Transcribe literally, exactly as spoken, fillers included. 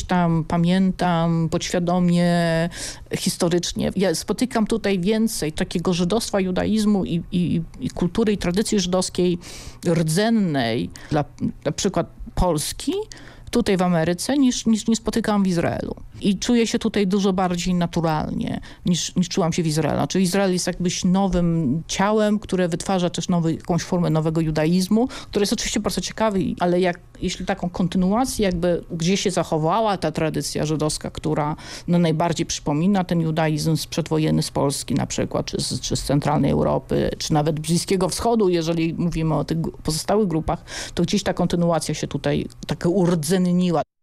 tam pamiętam podświadomie, historycznie. Ja spotykam tutaj więcej takiego żydostwa, judaizmu i, i, i kultury i tradycji żydowskiej rdzennej, dla na przykład Polski, tutaj w Ameryce, niż, niż nie spotykałam w Izraelu. I czuję się tutaj dużo bardziej naturalnie, niż, niż czułam się w Izraelu. Znaczy Izrael jest jakbyś nowym ciałem, które wytwarza też nowy, jakąś formę nowego judaizmu, który jest oczywiście bardzo ciekawy, ale jak, jeśli taką kontynuację jakby, gdzie się zachowała ta tradycja żydowska, która no, najbardziej przypomina ten judaizm przedwojenny z Polski na przykład, czy z, czy z centralnej Europy, czy nawet Bliskiego Wschodu, jeżeli mówimy o tych pozostałych grupach, to gdzieś ta kontynuacja się tutaj tak urdzenniła.